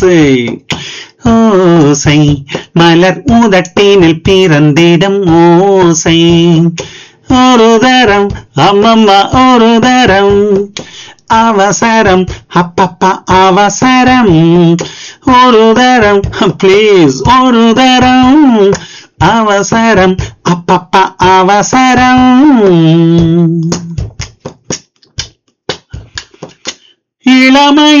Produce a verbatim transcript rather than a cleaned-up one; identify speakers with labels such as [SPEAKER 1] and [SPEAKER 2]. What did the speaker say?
[SPEAKER 1] ஓசை ஓசை மலர் உதட்டினில் பிறந்திடும் ஓசை ஒரு தரம் அம்மம்மா ஒரு தரம் அவசரம் அப்பப்பா அவசரம் ஒரு தரம் ப்ளீஸ் ஒரு தரம் அவசரம் அப்பப்பா அவசரம் இளமை